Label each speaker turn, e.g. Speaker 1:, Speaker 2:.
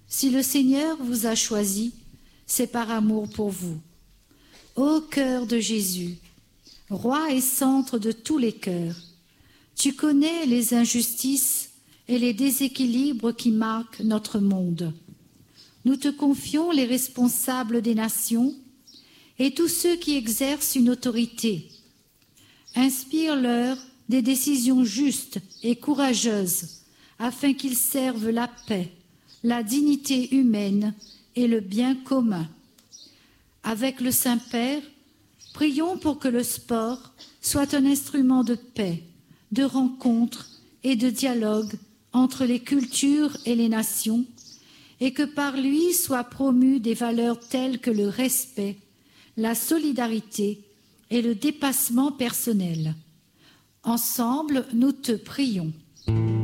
Speaker 1: Si le Seigneur vous a choisi, c'est par amour pour vous. Ô cœur de Jésus, roi et centre de tous les cœurs, tu connais les injustices et les déséquilibres qui marquent notre monde. Nous te confions les responsables des nations et tous ceux qui exercent une autorité. Inspire-leur des décisions justes et courageuses afin qu'ils servent la paix, la dignité humaine et le bien commun. Avec le Saint-Père, prions pour que le sport soit un instrument de paix, de rencontre et de dialogue entre les cultures et les nations, et que par lui soient promues des valeurs telles que le respect, la solidarité et le dépassement personnel. Ensemble, nous te prions.